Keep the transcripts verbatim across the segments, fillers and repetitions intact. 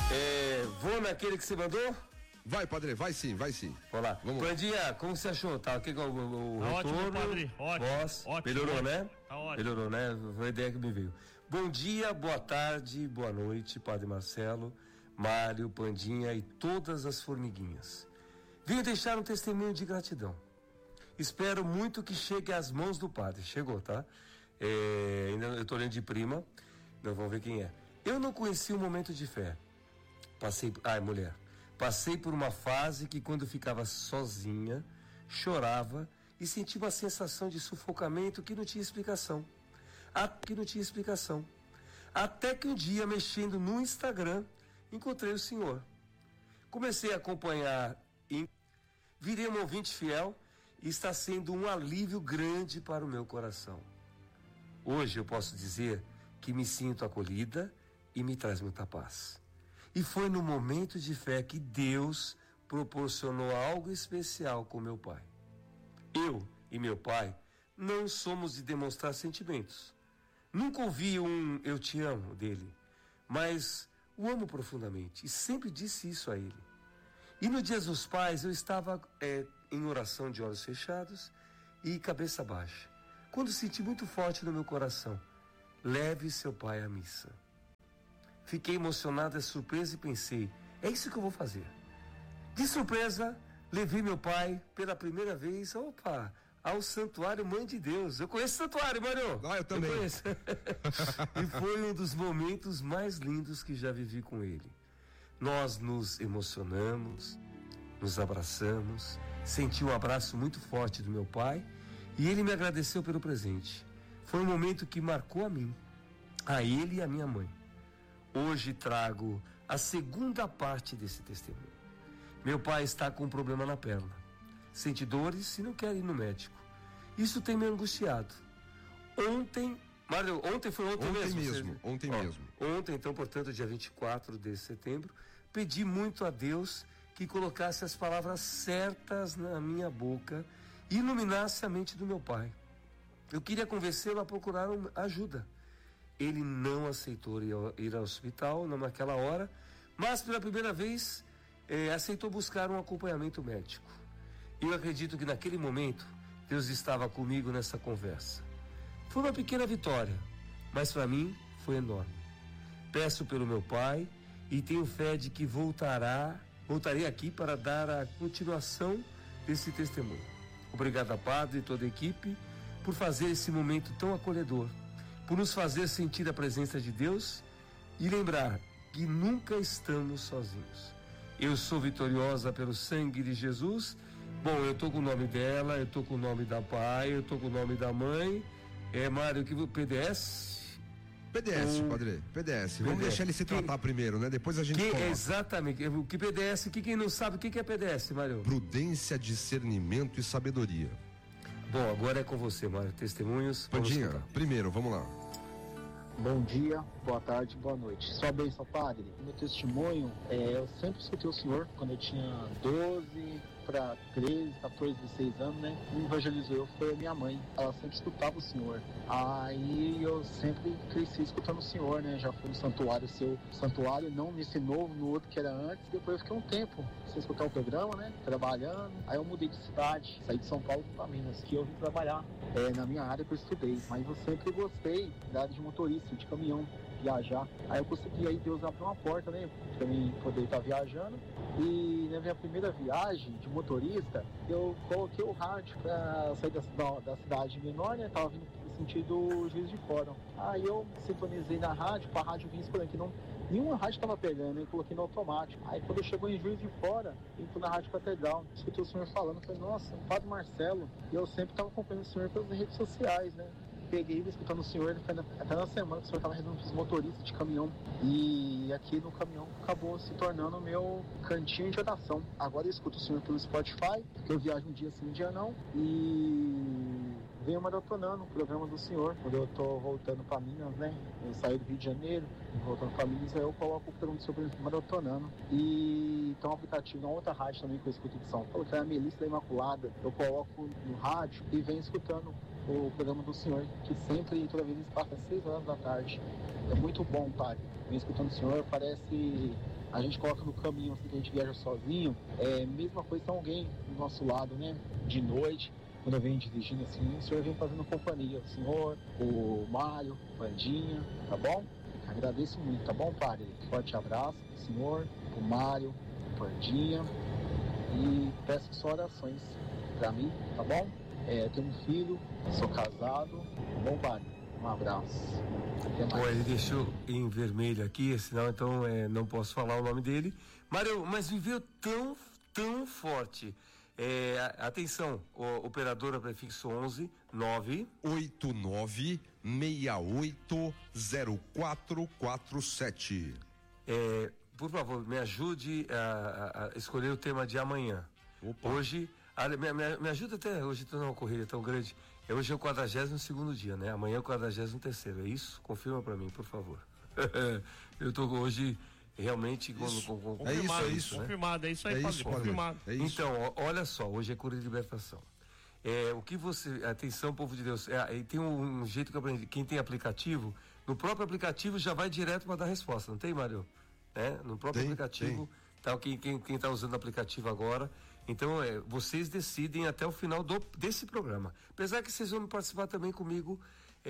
É, vou naquele que você mandou? Vai, padre, vai sim, vai sim. Vamos lá. Vamos Pandinha, como você achou? Tá, o que, o, o, o tá retorno? Ótimo, padre. Ótimo. Voz, ótimo melhorou, ótimo. né? Tá ótimo. Melhorou, né? Foi a ideia que me veio. Bom dia, boa tarde, boa noite, Padre Marcelo, Mário, Pandinha e todas as formiguinhas. Venho deixar um testemunho de gratidão. Espero muito que chegue às mãos do padre. Chegou, tá? É, ainda eu tô lendo de prima. Nós vamos ver quem é. Eu não conheci um momento de fé. Passei... Ai, mulher. Passei por uma fase que quando ficava sozinha, chorava e sentia uma sensação de sufocamento que não tinha explicação. Que não tinha explicação. Até que um dia, mexendo no Instagram, encontrei o senhor. Comecei a acompanhar, e virei um ouvinte fiel e está sendo um alívio grande para o meu coração. Hoje eu posso dizer que me sinto acolhida e me traz muita paz. E foi no momento de fé que Deus proporcionou algo especial com meu pai. Eu e meu pai não somos de demonstrar sentimentos. Nunca ouvi um eu te amo dele, mas o amo profundamente e sempre disse isso a ele. E no Dia dos Pais eu estava é, em oração de olhos fechados e cabeça baixa, quando senti muito forte no meu coração: leve seu pai à missa. Fiquei emocionada, surpresa e pensei: é isso que eu vou fazer. De surpresa, levei meu pai pela primeira vez, opa, ao Santuário Mãe de Deus. Eu conheço o Santuário, Mário. Ah, eu também. Eu conheço. E foi um dos momentos mais lindos que já vivi com ele. Nós nos emocionamos, nos abraçamos, senti um abraço muito forte do meu pai e ele me agradeceu pelo presente. Foi um momento que marcou a mim, a ele e a minha mãe. Hoje trago a segunda parte desse testemunho. Meu pai está com um problema na perna. Sente dores e não quer ir no médico. Isso tem me angustiado. Ontem, Mário, ontem foi ontem, ontem mesmo? mesmo Você... ontem Ó, mesmo. Ontem, então, portanto, dia vinte e quatro de setembro, pedi muito a Deus que colocasse as palavras certas na minha boca e iluminasse a mente do meu pai. Eu queria convencê-lo a procurar ajuda. Ele não aceitou ir ao hospital naquela hora, mas pela primeira vez eh, aceitou buscar um acompanhamento médico. Eu acredito que naquele momento Deus estava comigo nessa conversa. Foi uma pequena vitória, mas para mim foi enorme. Peço pelo meu pai e tenho fé de que voltará, voltarei aqui para dar a continuação desse testemunho. Obrigado a Padre e toda a equipe por fazer esse momento tão acolhedor, por nos fazer sentir a presença de Deus e lembrar que nunca estamos sozinhos. Eu sou vitoriosa pelo sangue de Jesus. Bom, eu tô com o nome dela, eu tô com o nome da pai, eu tô com o nome da mãe. É, Mário, que P D S? P D S, um... padre, P D S. Vamos P D S. deixar ele se tratar que... primeiro, né? Depois a gente que, coloca. Exatamente. O que P D S, que quem não sabe, o que é P D S, Mário? Prudência, discernimento e sabedoria. Bom, agora é com você, Mário. Testemunhos. Pandinha, primeiro, vamos lá. Bom dia, boa tarde, boa noite. Sua bênção, padre. Meu testemunho, é, eu sempre escutei o senhor quando eu tinha doze para treze, quatorze, dezesseis anos, né? Quem evangelizou eu foi a minha mãe. Ela sempre escutava o senhor. Aí eu sempre cresci escutando o senhor, né? Já fui no santuário, seu santuário, não nesse novo, no outro que era antes. Depois eu fiquei um tempo sem escutar o programa, né? Trabalhando. Aí eu mudei de cidade, saí de São Paulo para Minas, que eu vim trabalhar é, na minha área que eu estudei. Mas eu sempre gostei da área de motorista, de caminhão, viajar. Aí eu consegui, aí Deus abriu uma porta, né? Pra mim poder estar viajando. E na minha primeira viagem de motorista, eu coloquei o rádio pra sair da, da, da cidade menor, né? Tava vindo no sentido Juiz de Fora. Aí eu sintonizei na rádio, pra rádio vir esperando que não, nenhuma rádio tava pegando, eu coloquei no automático. Aí quando eu chegou em Juiz de Fora, eu fui na Rádio Catedral, escutei o senhor falando, falei, nossa, o Padre Marcelo. E eu sempre tava acompanhando o senhor pelas redes sociais, né? Peguei escutando o senhor até na semana que o senhor estava resolvendo os motoristas de caminhão. E aqui no caminhão acabou se tornando o meu cantinho de oração. Agora eu escuto o senhor pelo Spotify, que eu viajo um dia sim, um dia não. E venho maratonando o programa do senhor. Quando eu tô voltando para Minas, né? Eu saí do Rio de Janeiro, voltando para Minas, aí eu coloco o programa do senhor maratonando. E tem um aplicativo na outra rádio também que eu escuto de São Paulo, que é a Melissa da Imaculada. Eu coloco no rádio e venho escutando o programa do senhor, que sempre, toda vez, passa às seis horas da tarde. É muito bom, padre. Vem escutando o senhor, parece a gente coloca no caminho, assim, que a gente viaja sozinho, é mesma coisa se alguém do nosso lado, né, de noite, quando eu venho dirigindo assim, o senhor vem fazendo companhia, o senhor, o Mário, o Pandinha, tá bom? Agradeço muito, tá bom, padre? Forte abraço pro senhor, pro Mário, pro Pandinha, e peço só orações pra mim, tá bom? É, tenho um filho, sou casado, tá bom, padre? Um abraço. Até mais. Pô, ele deixou em vermelho aqui, senão então é, não posso falar o nome dele. Mário, mas me veio tão, tão forte. É, atenção, o, operadora prefixo onze nove oito nove seis oito zero quatro quatro sete. É, por favor, me ajude a, a, a escolher o tema de amanhã. Opa. Hoje, a, me, me, me ajuda até, hoje estou numa correria tão grande. É, hoje é o quadragésimo segundo dia, né? Amanhã é o quadragésimo terceiro, é isso? Confirma para mim, por favor. Eu estou hoje realmente com, com, com, é isso, é isso, né? Confirmado, é isso aí, é padre, isso, padre. confirmado. É isso. Então, ó, olha só, hoje é cura e libertação. É, o que você, atenção, povo de Deus, é, tem um, um jeito que eu aprendi, quem tem aplicativo, no próprio aplicativo já vai direto para dar resposta, não tem, Mário? É, no próprio Tem, aplicativo, tem. tá, quem quem está usando o aplicativo agora, então é, vocês decidem até o final do, desse programa. Apesar que vocês vão participar também comigo, é,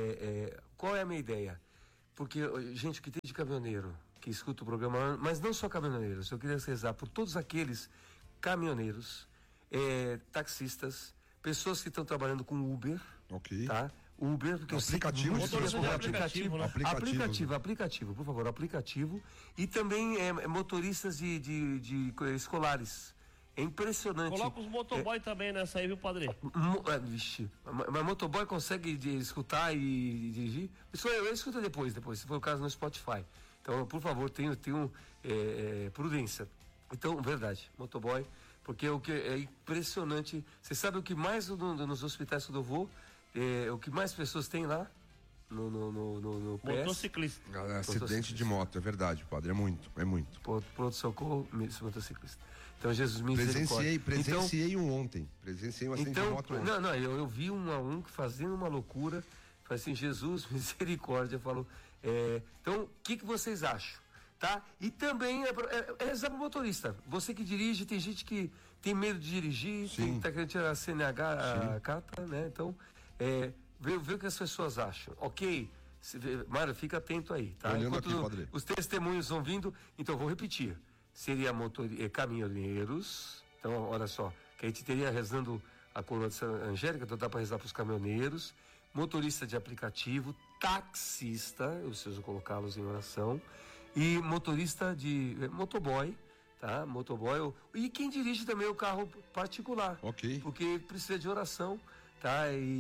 é, qual é a minha ideia? Porque, gente, o que tem de caminhoneiro que escuta o programa, mas não só caminhoneiros, eu queria rezar por todos aqueles caminhoneiros, é, taxistas, pessoas que estão trabalhando com Uber, Ok. tá? Uber, porque eu sei que Aplicativo, muitos motorista de aplicativo, aplicativo, né? aplicativo, Aplicativo. aplicativo, aplicativo, por favor, aplicativo, e também é, é, motoristas de, de, de, de escolares. É impressionante. Coloca os motoboy é, também nessa aí, viu, padre? Mo, é, vixe, mas motoboy consegue de, escutar e, e dirigir? Isso eu, eu escuto depois, depois, se for o caso no Spotify. Então, por favor, tenham, tenham é, é, prudência. Então, verdade, motoboy, porque o que é impressionante. Você sabe o que mais no, nos hospitais que eu vou, é, o que mais pessoas têm lá? No, no, no, no, no P S? Motociclista. Ah, acidente de moto, é verdade, padre, é muito, é muito. Pronto-socorro, motociclista. Então, Jesus me Presenciei, presenciei então, um ontem. Presenciei um acidente então, de moto ontem. Não, não, eu, eu vi um a um fazendo uma loucura. Falei assim, Jesus, misericórdia. Falou, é, então, o que, que vocês acham? Tá? E também é, é, é exemplo motorista. Você que dirige, tem gente que tem medo de dirigir, tem, tá querendo tirar a C N H, a Sim. carta, né? Então, é, vê, vê o que as pessoas acham. Ok? Mário, fica atento aí, tá? Olhando Enquanto aqui, no, padre. os testemunhos vão vindo, então vou repetir. Seria motor, eh, caminhoneiros, então olha só, que a gente teria rezando a coroa de Santa Angélica, então dá para rezar para os caminhoneiros, motorista de aplicativo, taxista, eu preciso colocá-los em oração, e motorista de eh, motoboy, tá? Motoboy, e quem dirige também o carro particular, Ok. porque precisa de oração, tá? E,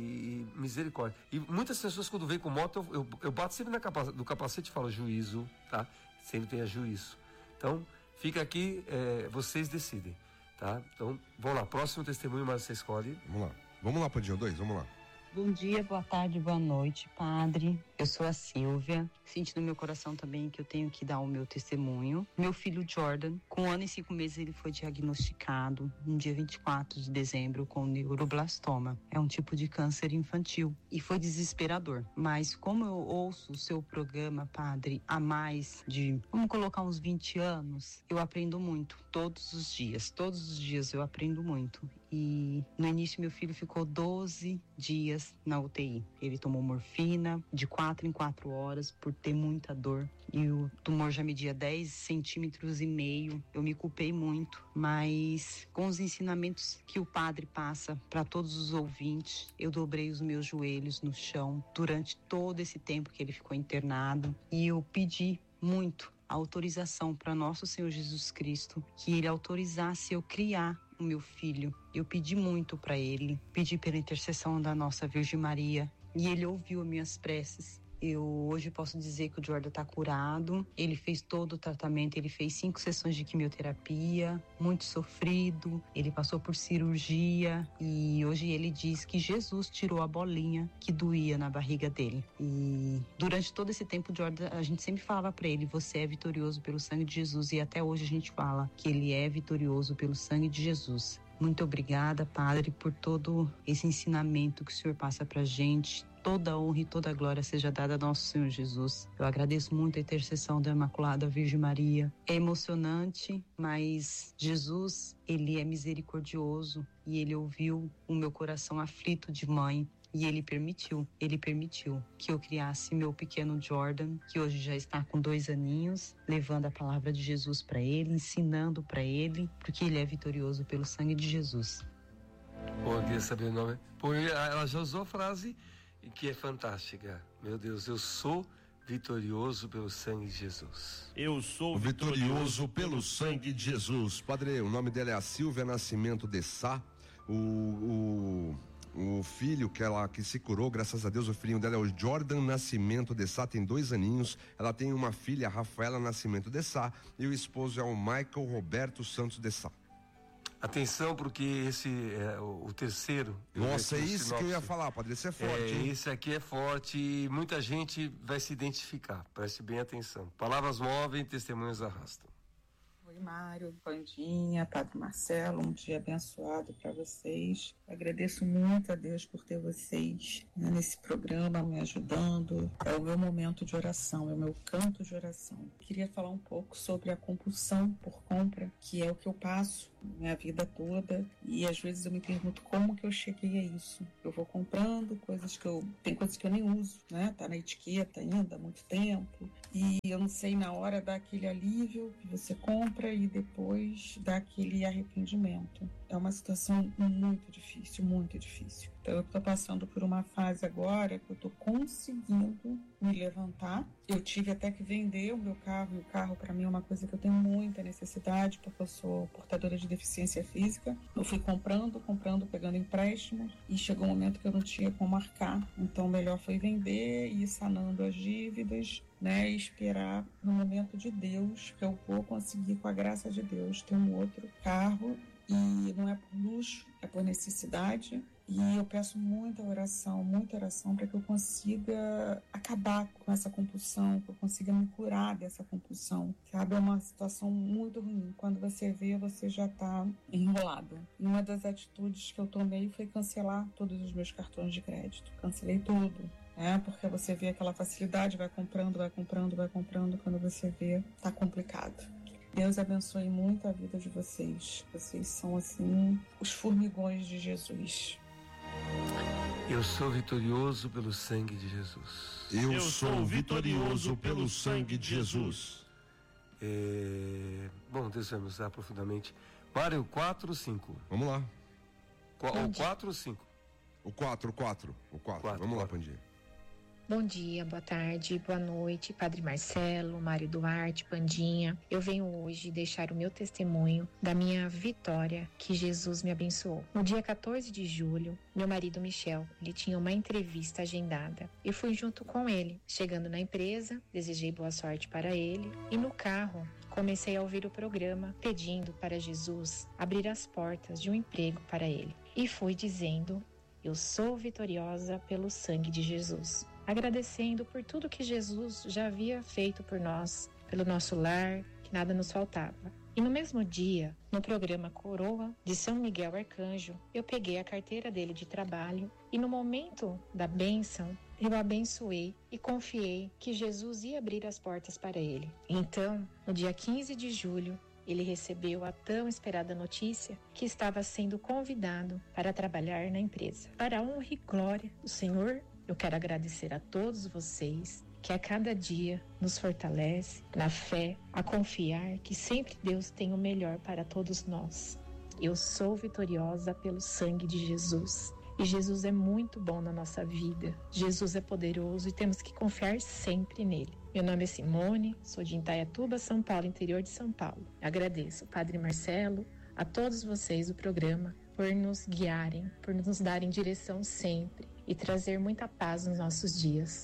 e misericórdia. E muitas pessoas quando vêm com moto, eu, eu, eu bato sempre na capa, do capacete e falo juízo, tá? Sempre tenha juízo. Então, fica aqui, é, vocês decidem, tá? Então, vamos lá, próximo testemunho, mas você escolhe. Vamos lá, vamos lá, Pandinho dois, vamos lá. Bom dia, boa tarde, boa noite, padre. Eu sou a Silvia. Sinto no meu coração também que eu tenho que dar o meu testemunho. Meu filho Jordan, com um ano e cinco meses, ele foi diagnosticado no dia vinte e quatro de dezembro com neuroblastoma. É um tipo de câncer infantil e foi desesperador. Mas como eu ouço o seu programa, padre, há mais de, vamos colocar uns vinte anos, eu aprendo muito, todos os dias. Todos os dias eu aprendo muito. E no início meu filho ficou doze dias na U T I. Ele tomou morfina de quatro em quatro horas por ter muita dor. E o tumor já media dez centímetros e meio. Eu me culpei muito, mas com os ensinamentos que o padre passa para todos os ouvintes, eu dobrei os meus joelhos no chão durante todo esse tempo que ele ficou internado. E eu pedi muito a autorização para nosso Senhor Jesus Cristo, que ele autorizasse eu criar o meu filho. Eu pedi muito para ele, pedi pela intercessão da nossa Virgem Maria, e ele ouviu minhas preces. Eu hoje posso dizer que o Jordan está curado, ele fez todo o tratamento, ele fez cinco sessões de quimioterapia, muito sofrido, ele passou por cirurgia e hoje ele diz que Jesus tirou a bolinha que doía na barriga dele. E durante todo esse tempo, o Jordan, a gente sempre falava para ele, você é vitorioso pelo sangue de Jesus, e até hoje a gente fala que ele é vitorioso pelo sangue de Jesus. Muito obrigada, Padre, por todo esse ensinamento que o Senhor passa pra gente. toda a honra e toda a glória seja dada a nosso Senhor Jesus. Eu agradeço muito a intercessão da Imaculada Virgem Maria. É emocionante, mas Jesus, ele é misericordioso e ele ouviu o meu coração aflito de mãe. E ele permitiu, ele permitiu que eu criasse meu pequeno Jordan, que hoje já está com dois aninhos, levando a palavra de Jesus para ele, ensinando para ele, porque ele é vitorioso pelo sangue de Jesus. Bom, eu queria saber o nome. Pô, ela já usou a frase que é fantástica. Meu Deus, eu sou vitorioso pelo sangue de Jesus. Eu sou Vitorioso pelo sangue de Jesus. Padre, o nome dela é a Silvia Nascimento de Sá. O... o... O filho que ela que se curou, graças a Deus, o filhinho dela é o Jordan Nascimento de Sá, tem dois aninhos. Ela tem uma filha, a Rafaela Nascimento de Sá, e o esposo é o Michael Roberto Santos de Sá. Atenção, porque esse é o, o terceiro. Nossa, é isso que eu ia falar, Padre, esse é forte. É, hein? esse aqui é forte e muita gente vai se identificar. Preste bem atenção. Palavras movem, testemunhos arrastam. Oi, Mário, Pandinha, Padre Marcelo, um dia abençoado para vocês. Agradeço muito a Deus por ter vocês, né, nesse programa me ajudando. É o meu momento de oração, é o meu canto de oração. Queria falar um pouco sobre a compulsão por compra, que é o que eu passo minha vida toda, e às vezes eu me pergunto como que eu cheguei a isso. Eu vou comprando coisas que eu... tem coisas que eu nem uso, né? Tá na etiqueta ainda há muito tempo, e eu não sei, na hora dá aquele alívio que você compra e depois dá aquele arrependimento. É uma situação muito difícil, muito difícil. Então eu tô passando por uma fase agora que eu tô conseguindo me levantar. Eu tive até que vender o meu carro, e o carro para mim é uma coisa que eu tenho muita necessidade, porque eu sou portadora de deficiência física. Eu fui comprando, comprando, pegando empréstimo, e chegou um momento que eu não tinha como arcar. Então melhor foi vender e ir sanando as dívidas, né, e esperar no momento de Deus, que eu vou conseguir, com a graça de Deus, ter um outro carro. E não é por luxo, é por necessidade. E eu peço muita oração, muita oração para que eu consiga acabar com essa compulsão, que eu consiga me curar dessa compulsão. Sabe, é uma situação muito ruim. Quando você vê, você já está enrolado. E uma das atitudes que eu tomei foi cancelar todos os meus cartões de crédito. Cancelei tudo. É, porque você vê aquela facilidade, vai comprando, vai comprando, vai comprando. Quando você vê, tá complicado. Deus abençoe muito a vida de vocês. Vocês são, assim, os formigões de Jesus. Eu sou vitorioso pelo sangue de Jesus. Eu, Eu sou vitorioso pelo sangue de Jesus. É... Bom, deixamos usar profundamente. Mário, quatro ou cinco? Vamos lá. Qu- o quatro ou cinco? O quatro, o quatro. O quatro. Quatro, Vamos lá, quatro. Pandinha. Bom dia, boa tarde, boa noite, Padre Marcelo, Mário Duarte, Pandinha. Eu venho hoje deixar o meu testemunho da minha vitória que Jesus me abençoou. No dia quatorze de julho, meu marido Michel, ele tinha uma entrevista agendada. Eu fui junto com ele. Chegando na empresa, desejei boa sorte para ele e no carro comecei a ouvir o programa pedindo para Jesus abrir as portas de um emprego para ele. E fui dizendo: eu sou vitoriosa pelo sangue de Jesus. Agradecendo por tudo que Jesus já havia feito por nós, pelo nosso lar, que nada nos faltava. E no mesmo dia, no programa Coroa de São Miguel Arcanjo, eu peguei a carteira dele de trabalho e no momento da bênção, eu abençoei e confiei que Jesus ia abrir as portas para ele. Então, no dia quinze de julho, ele recebeu a tão esperada notícia que estava sendo convidado para trabalhar na empresa. Para a honra e glória do Senhor, eu quero agradecer a todos vocês que a cada dia nos fortalece na fé, a confiar que sempre Deus tem o melhor para todos nós. Eu sou vitoriosa pelo sangue de Jesus. E Jesus é muito bom na nossa vida. Jesus é poderoso e temos que confiar sempre nele. Meu nome é Simone, sou de Indaiatuba, São Paulo, interior de São Paulo. Agradeço ao Padre Marcelo, a todos vocês do programa, por nos guiarem, por nos darem direção sempre e trazer muita paz nos nossos dias.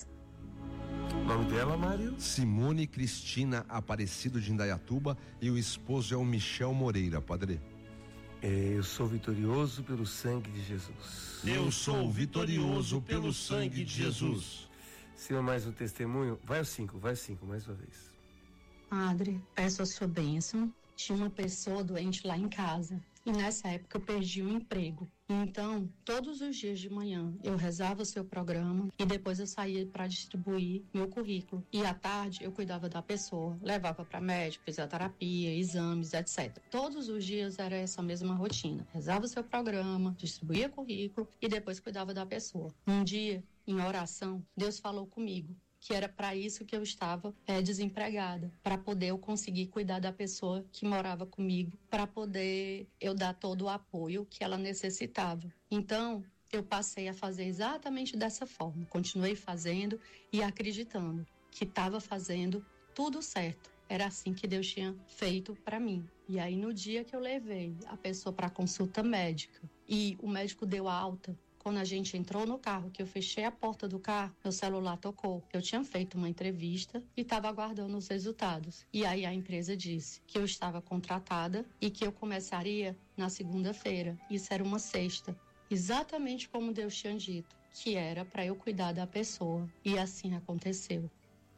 O nome dela, Mário? Simone Cristina Aparecido de Indaiatuba, e o esposo é o Michel Moreira, Padre. É, eu sou vitorioso pelo sangue de Jesus. Eu sou vitorioso pelo sangue de Jesus. Se mais um testemunho, vai ao cinco, vai ao cinco, mais uma vez. Padre, peço a sua bênção. Tinha uma pessoa doente lá em casa e nessa época eu perdi o emprego. Então, todos os dias de manhã, eu rezava o seu programa e depois eu saía para distribuir meu currículo. E à tarde, eu cuidava da pessoa, levava para médico, fisioterapia, exames, etcétera. Todos os dias era essa mesma rotina. Rezava o seu programa, distribuía currículo e depois cuidava da pessoa. Um dia, em oração, Deus falou comigo que era para isso que eu estava é, desempregada, para poder eu conseguir cuidar da pessoa que morava comigo, para poder eu dar todo o apoio que ela necessitava. Então, eu passei a fazer exatamente dessa forma, continuei fazendo e acreditando que estava fazendo tudo certo. Era assim que Deus tinha feito para mim. E aí, no dia que eu levei a pessoa para consulta médica e o médico deu a alta, quando a gente entrou no carro, que eu fechei a porta do carro, meu celular tocou. Eu tinha feito uma entrevista e estava aguardando os resultados. E aí a empresa disse que eu estava contratada e que eu começaria na segunda-feira. Isso era uma sexta. Exatamente como Deus tinha dito, que era para eu cuidar da pessoa. E assim aconteceu.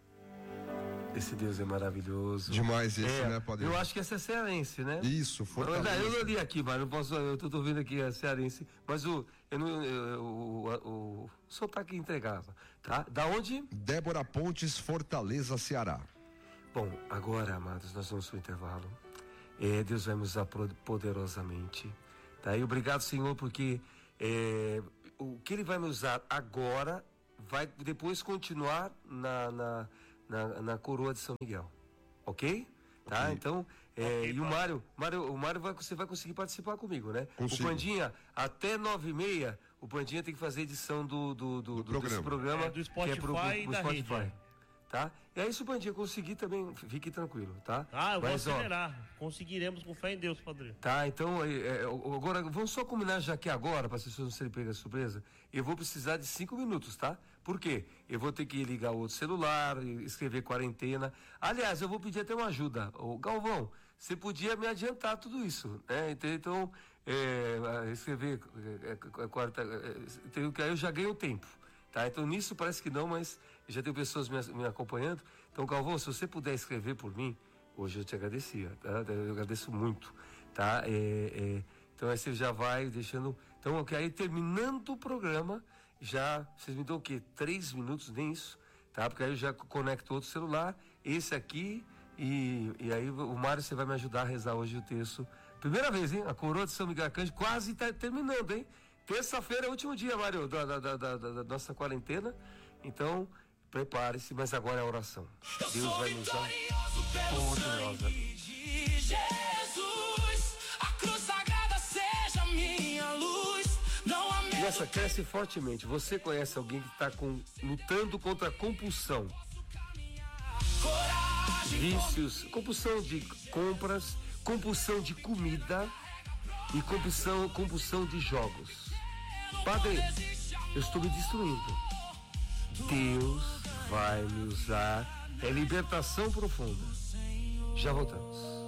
Esse Deus é maravilhoso. Demais esse, é, né, Padre? Eu acho que essa é cearense, né? Isso, Fortaleza. Eu não li aqui, mas não posso, eu tô, tô vendo aqui a cearense, mas o, eu não, eu, o, o, o sotaque entregava, tá? Da onde? Débora Pontes, Fortaleza, Ceará. Bom, agora, amados, nós vamos para o intervalo. É, Deus vai nos usar poderosamente, tá? E obrigado, Senhor, porque é, o que Ele vai me usar agora vai depois continuar na... na Na, na coroa de São Miguel, ok? Tá? Okay. Então, é, okay, e o Mário, Mário, o Mário vai, você vai conseguir participar comigo, né? Consigo. O Pandinha, até nove e meia, o Pandinha tem que fazer a edição do, do, do, do, do programa, programa é, do Spotify, que é pro, pro, pro e da Spotify. rede. Tá? E aí, se o Pandinha conseguir também, fique tranquilo, tá? Ah, eu Mas, vou acelerar. Ó, conseguiremos com fé em Deus, Padre. Tá, então, é, é, agora, vamos só combinar já que agora, para as pessoas não serem pegas de surpresa, eu vou precisar de cinco minutos, tá? Por quê? Eu vou ter que ligar o outro celular, escrever quarentena. Aliás, eu vou pedir até uma ajuda. Ô, Galvão, você podia me adiantar tudo isso, né? Então, é, escrever é, quarta, é, aí eu já ganho tempo, tá? Então, nisso parece que não, mas já tenho pessoas me, me acompanhando. Então, Galvão, se você puder escrever por mim, hoje eu te agradecia, tá? Eu agradeço muito, tá? É, é, então, aí você já vai deixando... Então, aí terminando o programa, já, vocês me dão o quê? Três minutos, nem isso, tá? Porque aí eu já conecto outro celular, esse aqui, e, e aí o Mário, você vai me ajudar a rezar hoje o texto. Primeira vez, hein? A coroa de São Miguel Arcanjo quase tá terminando, hein? Terça-feira é o último dia, Mário, da, da, da, da, da nossa quarentena. Então, prepare-se, mas agora é a oração. Deus vai nos dar poderosa. Nessa, cresce fortemente. Você conhece alguém que está lutando contra a compulsão? Vícios, compulsão de compras, compulsão de comida e compulsão, compulsão de jogos. Padre, eu estou me destruindo. Deus vai me usar. É libertação profunda. Já voltamos.